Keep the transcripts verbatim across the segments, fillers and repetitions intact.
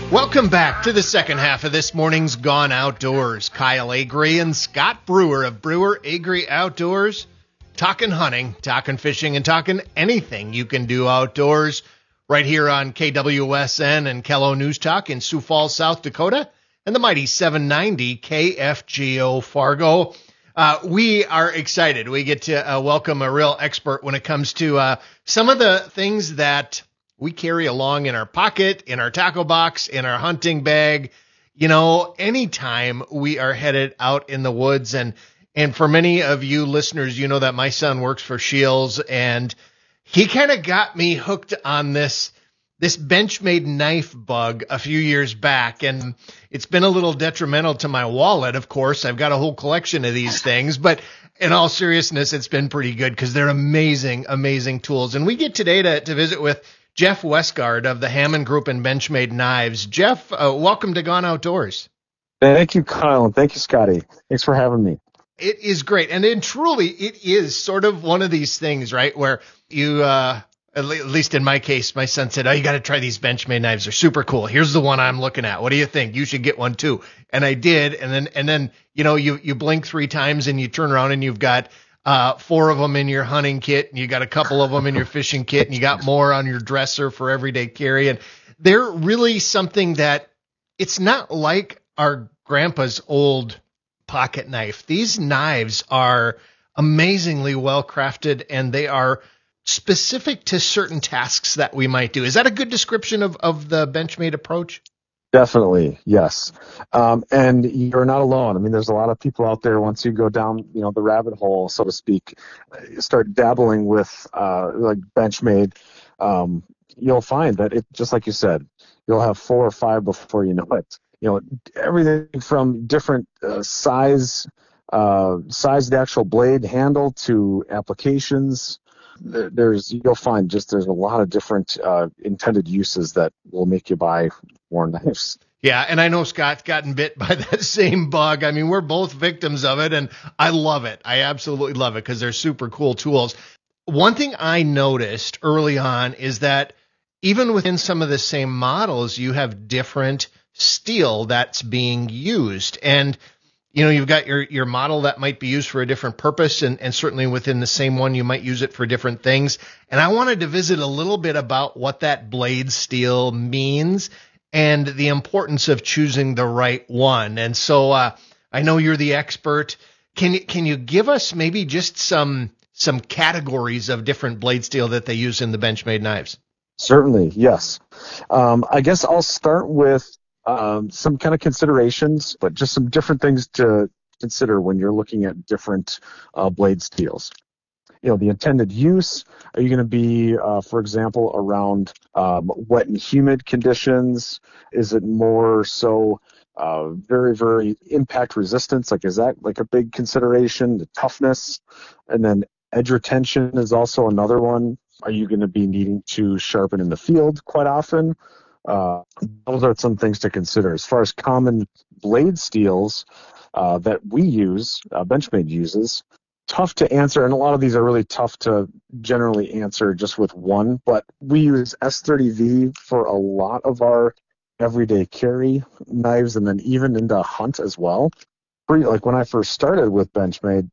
Welcome back to the second half of this morning's Gone Outdoors. Kyle Agri and Scott Brewer of Brewer Agri Outdoors. Talking hunting, talking fishing, and talking anything you can do outdoors right here on K W S N and Kello News Talk in Sioux Falls, South Dakota, and the mighty seven ninety K F G O Fargo. Uh, we are excited. We get to uh, welcome a real expert when it comes to uh, some of the things that we carry along in our pocket, in our tackle box, in our hunting bag, you know, anytime we are headed out in the woods. And, and for many of you listeners, you know that my son works for Scheels, and he kind of got me hooked on this, this Benchmade knife bug a few years back. And it's been a little detrimental to my wallet. Of course, I've got a whole collection of these things, but in all seriousness, it's been pretty good because they're amazing, amazing tools. And we get today to, to visit with Jeff Westgard of the Hammond Group and Benchmade Knives. Jeff, uh, welcome to Gone Outdoors. Thank you, Kyle, and thank you, Scotty. Thanks for having me. It is great. And then truly, it is sort of one of these things, right, where you, uh, at least in my case, my son said, oh, you got to try these Benchmade knives. They're super cool. Here's the one I'm looking at. What do you think? You should get one too. And I did. And then, and then, you know, you, you blink three times and you turn around and you've got Uh, four of them in your hunting kit, and you got a couple of them in your fishing kit, and you got more on your dresser for everyday carry. And they're really something that it's not like our grandpa's old pocket knife. These knives are amazingly well crafted, and they are specific to certain tasks that we might do. Is that a good description of, of the Benchmade approach? Definitely, yes. Um, and you're not alone. I mean, there's a lot of people out there, once you go down, you know, the rabbit hole, so to speak, start dabbling with uh, like Benchmade, um, you'll find that it, just like you said, you'll have four or five before you know it. You know, everything from different uh, size, uh, size of the actual blade handle to applications. There's, you'll find just there's a lot of different uh, intended uses that will make you buy more knives. Yeah, and I know Scott's gotten bit by that same bug. I mean, we're both victims of it, and I love it. I absolutely love it because they're super cool tools. One thing I noticed early on is that even within some of the same models, you have different steel that's being used. And you know, you've got your, your model that might be used for a different purpose, and, and certainly within the same one, you might use it for different things. And I wanted to visit a little bit about what that blade steel means and the importance of choosing the right one. And so uh, I know you're the expert. Can you, can you give us maybe just some some categories of different blade steel that they use in the Benchmade knives? Certainly, yes. Um, I guess I'll start with Um, some kind of considerations, but just some different things to consider when you're looking at different uh, blade steels. You know, the intended use, are you going to be, uh, for example, around um, wet and humid conditions? Is it more so uh, very, very impact resistance? Like, is that like a big consideration? The toughness, and then edge retention is also another one. Are you going to be needing to sharpen in the field quite often? Uh, those are some things to consider. As far as common blade steels uh, that we use, uh, Benchmade uses, tough to answer, and a lot of these are really tough to generally answer just with one, but we use S thirty V for a lot of our everyday carry knives, and then even into hunt as well. Pretty, like when I first started with Benchmade,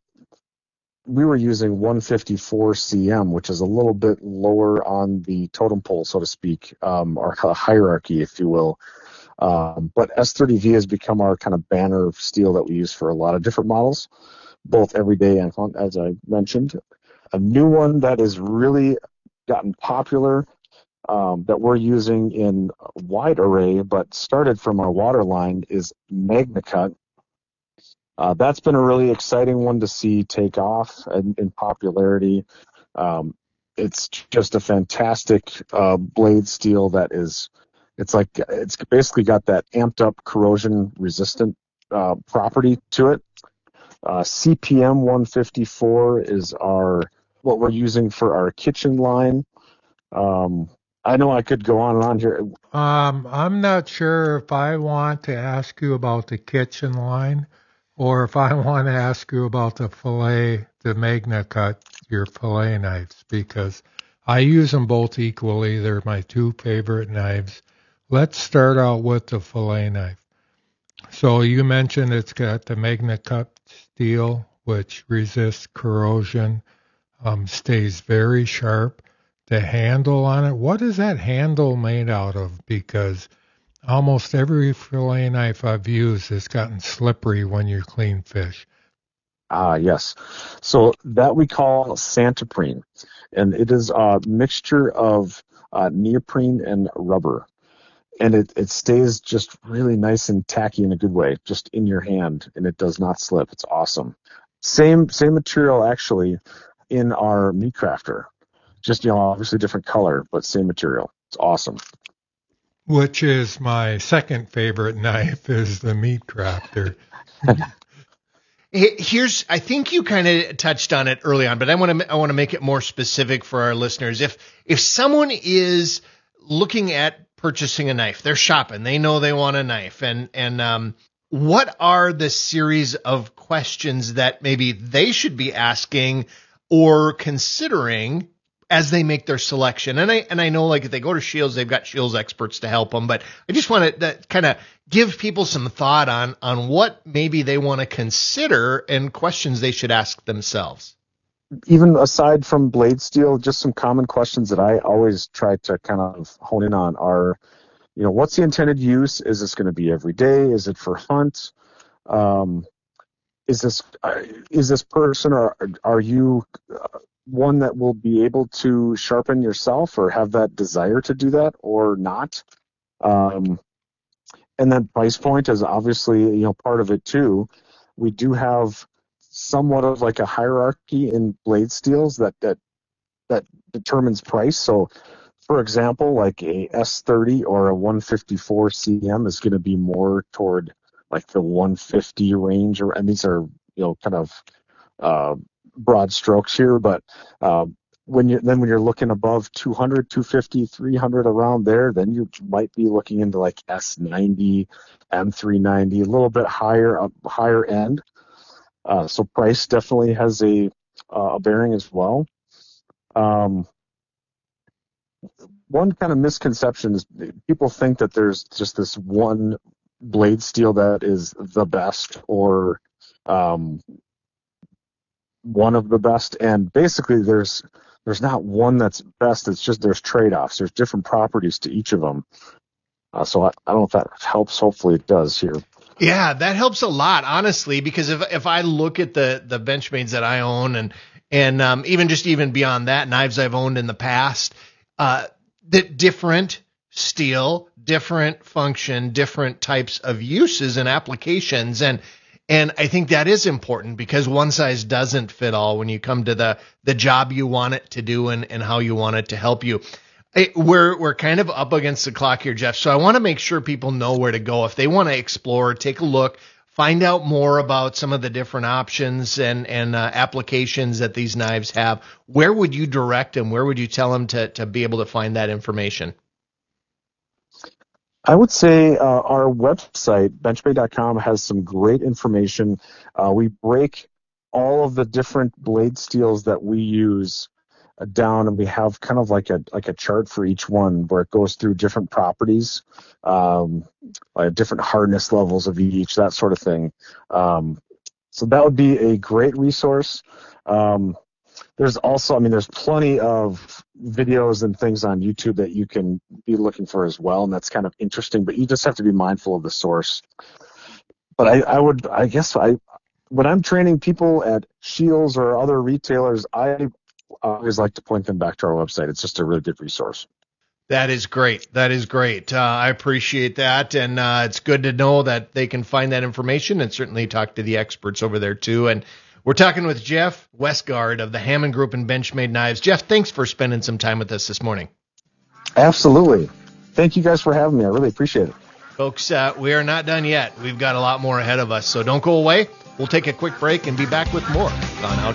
we were using one fifty-four C M, which is a little bit lower on the totem pole, so to speak, um, or hierarchy, if you will. Um, but S thirty V has become our kind of banner steel that we use for a lot of different models, both everyday and hunt, as I mentioned. A new one that has really gotten popular um, that we're using in wide array, but started from our waterline, is MagnaCut. Uh, that's been a really exciting one to see take off in, in popularity. Um, it's just a fantastic uh, blade steel that is, it's like, it's basically got that amped up corrosion resistant uh, property to it. Uh, C P M one fifty-four is our, what we're using for our kitchen line. Um, I know I could go on and on here. Um, I'm not sure if I want to ask you about the kitchen line, or if I want to ask you about the fillet, the MagnaCut, your fillet knives, because I use them both equally. They're my two favorite knives. Let's start out with the fillet knife. So you mentioned it's got the MagnaCut steel, which resists corrosion, um, stays very sharp. The handle on it, what is that handle made out of? Because almost every fillet knife I've used has gotten slippery when you clean fish. Ah, yes. So that we call Santoprene, and it is a mixture of uh, neoprene and rubber. And it, it stays just really nice and tacky in a good way, just in your hand, and it does not slip. It's awesome. Same same material, actually, in our Meat Crafter. Just, you know, obviously different color, but same material. It's awesome. Which is my second favorite knife, is the Meat Crafter. Here's, I think you kind of touched on it early on, but I want to I want to make it more specific for our listeners. If if someone is looking at purchasing a knife, they're shopping, they know they want a knife, and and um, what are the series of questions that maybe they should be asking or considering as they make their selection? And I and I know, like, if they go to Scheels, they've got Scheels experts to help them, but I just want to kind of give people some thought on on what maybe they want to consider and questions they should ask themselves. Even aside from blade steel, just some common questions that I always try to kind of hone in on are, you know, what's the intended use? Is this going to be every day? Is it for hunt? Um, is this uh, is this person, or are you uh, one that will be able to sharpen yourself or have that desire to do that or not? Um, and then price point is obviously, you know, part of it too. We do have somewhat of like a hierarchy in blade steels that that that determines price. So, for example, like a S thirty or a one fifty-four C M is going to be more toward like the one fifty range, or and these are, you know, kind of uh, broad strokes here, but uh, when you then when you're looking above two hundred, two fifty, three hundred, around there, then you might be looking into like S ninety, M three ninety, a little bit higher uh, higher end. Uh, so price definitely has a uh, a bearing as well. Um, one kind of misconception is people think that there's just this one blade steel that is the best, or um, one of the best, and basically there's there's not one that's best. It's just there's trade-offs. There's different properties to each of them. Uh, so I, I don't know if that helps. Hopefully it does here. Yeah, that helps a lot, honestly, because if if I look at the the Benchmades that I own, and and um, even just even beyond that, knives I've owned in the past, uh, the different steel, different function, different types of uses and applications, and and I think that is important, because one size doesn't fit all when you come to the the job you want it to do and and how you want it to help you. We're we're kind of up against the clock here, Jeff, so I want to make sure people know where to go if they want to explore, take a look, find out more about some of the different options and and uh, applications that these knives have. Where would you direct them? Where would you tell them to to be able to find that information? I would say uh, our website, benchmade dot com, has some great information. Uh, we break all of the different blade steels that we use down, and we have kind of like a like a chart for each one where it goes through different properties, um, like different hardness levels of each, that sort of thing. Um, so that would be a great resource. Um, there's also, I mean, there's plenty of videos and things on YouTube that you can be looking for as well, and that's kind of interesting, but you just have to be mindful of the source. But I, I would, I guess I, when I'm training people at Scheels or other retailers, I I always like to point them back to our website. It's just a really good resource. That is great. That is great. Uh, I appreciate that. And uh, it's good to know that they can find that information, and certainly talk to the experts over there too. And we're talking with Jeff Westgard of the Hammond Group and Benchmade Knives. Jeff, thanks for spending some time with us this morning. Absolutely. Thank you guys for having me. I really appreciate it. Folks, uh, we are not done yet. We've got a lot more ahead of us, so don't go away. We'll take a quick break and be back with more on Out.